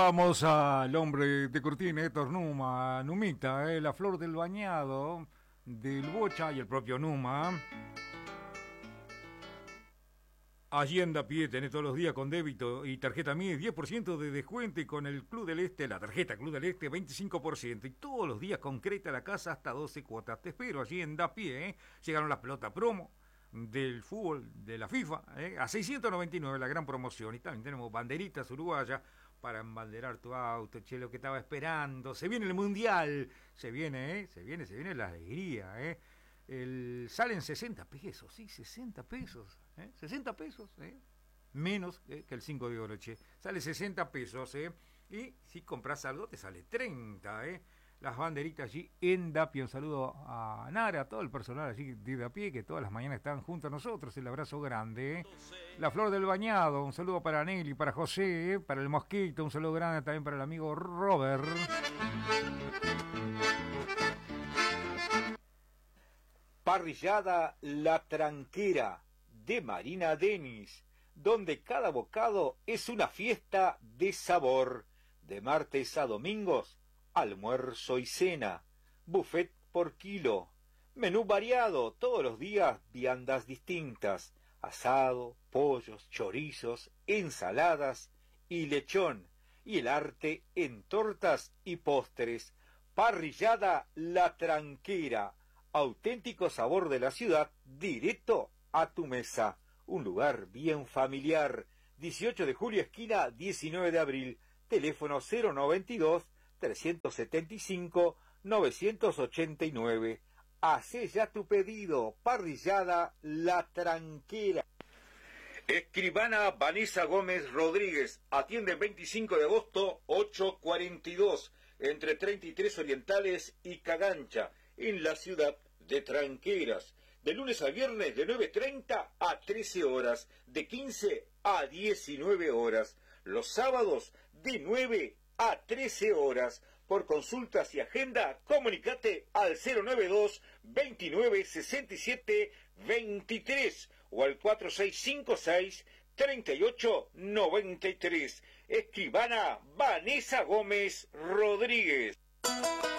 Vamos al hombre de cortina, Héctor Numa, Numita, la flor del bañado del Bocha y el propio Numa. Allí anda a pie, tenés todos los días con débito y tarjeta MIS, 10% de descuento, y con el Club del Este, la tarjeta Club del Este, 25%, y todos los días concreta la casa hasta 12 cuotas. Te espero allí en Da Pie, Llegaron las pelotas promo del fútbol de la FIFA, a 699 la gran promoción, y también tenemos banderitas uruguayas para embanderar tu auto, che, lo que estaba esperando. Se viene el Mundial, se viene la alegría, salen 60 pesos, sí, 60 pesos, 60 pesos, menos que el 5 de oro, che. Sale 60 pesos, y si compras algo te sale 30, Las banderitas allí en Da Pie. Un saludo a Nara, a todo el personal allí de Da Pie, que todas las mañanas están junto a nosotros. El abrazo grande, La flor del bañado, un saludo para Nelly, para José, para el Mosquito, un saludo grande también para el amigo Robert. Parrillada La Tranquera de Marina Denis, donde cada bocado es una fiesta de sabor. De martes a domingos, almuerzo y cena, buffet por kilo, menú variado, todos los días viandas distintas, asado, pollos, chorizos, ensaladas y lechón, y el arte en tortas y postres. Parrillada La Tranquera, auténtico sabor de la ciudad, directo a tu mesa. Un lugar bien familiar. 18 de julio, esquina 19 de abril. Teléfono 092-375-989. Hacé ya tu pedido. Parrillada La Tranquera. Escribana Vanessa Gómez Rodríguez. Atiende el 25 de agosto, 842. Entre 33 Orientales y Cagancha, en la ciudad de Tranqueras. De lunes a viernes de 9:30 a 13 horas, de 15 a 19 horas. Los sábados de 9 a 13 horas. Por consultas y agenda, comunicate al 092 29 67 23 o al 4656 3893. Escribana Vanessa Gómez Rodríguez.